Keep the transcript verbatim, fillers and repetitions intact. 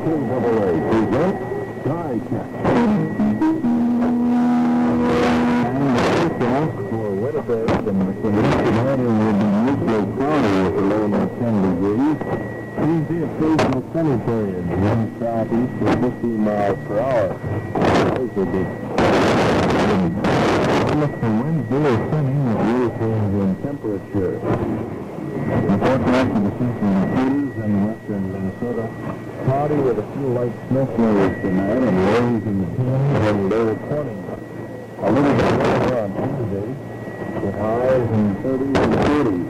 K double A presents Die Catch. And the first for Winnipeg and the Canadian weather will be neutral cloudy with a low of ten degrees. Tuesday, occasional sunny periods, wind southeast at fifteen miles per hour. Those are good. Look for Wednesday or sunny with little change in temperature. The forecast of the central Dakotas and western Minnesota. Cloudy with a few light snow flurries tonight and lows in the teens and low twenties. A little bit warmer on Tuesday with highs in thirties and forties.